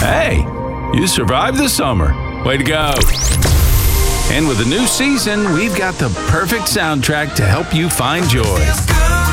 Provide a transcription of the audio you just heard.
Hey, you survived the summer. Way to go. And with a new season, we've got the perfect soundtrack to help you find joy.